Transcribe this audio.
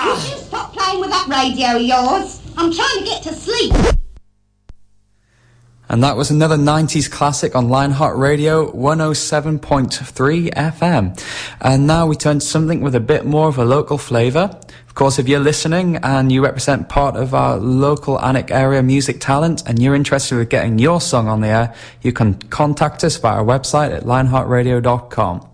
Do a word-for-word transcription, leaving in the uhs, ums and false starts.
Could you stop playing with that radio of yours? I'm trying to get to sleep. And that was another nineties classic on Lionheart Radio one oh seven point three F M. And now we turn to something with a bit more of a local flavour. Of course, if you're listening and you represent part of our local Alnwick area music talent and you're interested in getting your song on the air, you can contact us via our website at lionheart radio dot com.